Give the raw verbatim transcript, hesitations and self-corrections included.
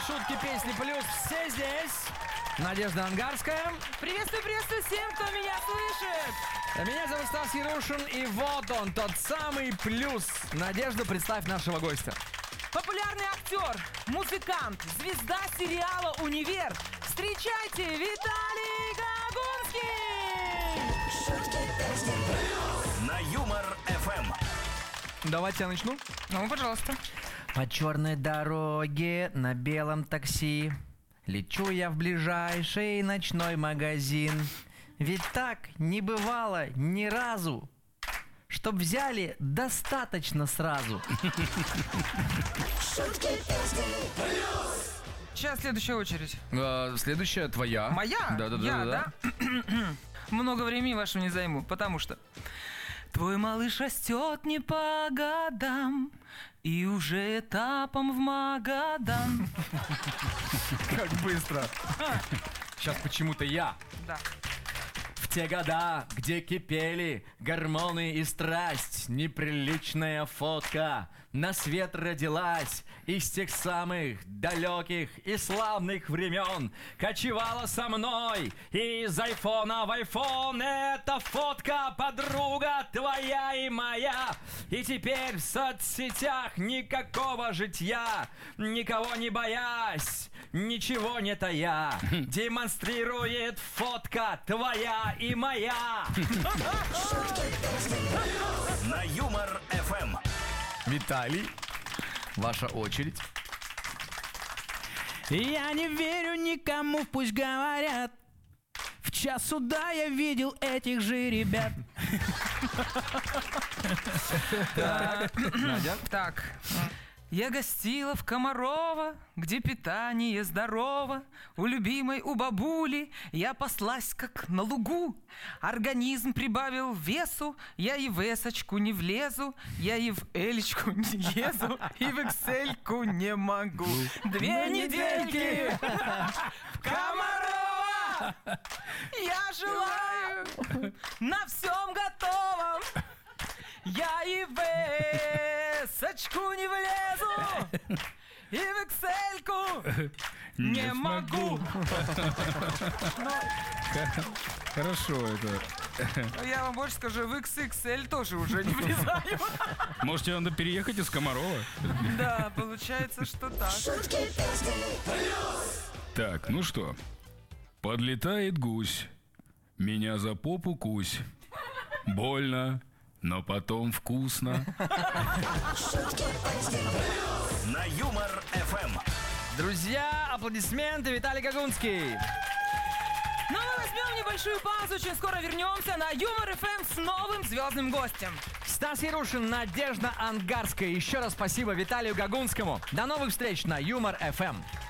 шутки, песни плюс. Все здесь. Надежда Ангарская. Приветствую, приветствую всем, кто меня слышит. Меня зовут Стас Ярушин, и вот он, тот самый плюс. Надежда, представь нашего гостя. Популярный актер, музыкант, звезда сериала «Универ». Встречайте, Виталий Гагунский! На Юмор эф эм. Давайте я начну. Ну, пожалуйста. По черной дороге на белом такси лечу я в ближайший ночной магазин. Ведь так не бывало ни разу, чтоб взяли достаточно сразу. Сейчас следующая очередь. А, следующая твоя. Моя? Да-да-да. Я, да? Много времени вашего не займу, потому что твой малыш растет не по годам и уже этапом в Магадан. Как быстро. Сейчас почему-то я. Да. В те года, где кипели гормоны и страсть, неприличная фотка на свет родилась из тех самых далеких и славных времен. Кочевала со мной из айфона в айфон. Эта фотка, подруга твоя и моя. И теперь в соцсетях никакого житья, никого не боясь, ничего не тая, демонстрирует фотка твоя и моя. На Юмор эф эм. Виталий, ваша очередь. Я не верю никому, пусть говорят. В час суда я видел этих же ребят. Так, Надя. Так. Я гостила в Комарова, где питание здорово. У любимой, у бабули я паслась как на лугу. Организм прибавил весу, я и в эсочку не влезу, я и в элечку не лезу, и в эксельку не могу. Две недельки в Комарова я желаю на всем готовом. Я и в эсочку не влезу, и в эксельку не могу. Хорошо это. Я вам больше скажу, в икс икс эль тоже уже не влезаю. Может, тебе надо переехать из Комарова? Да, получается, что так. Так, ну что. Подлетает гусь, меня за попу кусь. Больно, но потом вкусно. На Юмор эф эм. Друзья, аплодисменты, Виталий Гагунский. Ну, мы возьмем небольшую паузу, очень скоро вернемся на Юмор эф эм с новым звездным гостем. Стас Ярушин, Надежда Ангарская. Еще раз спасибо Виталию Гагунскому. До новых встреч на Юмор эф эм.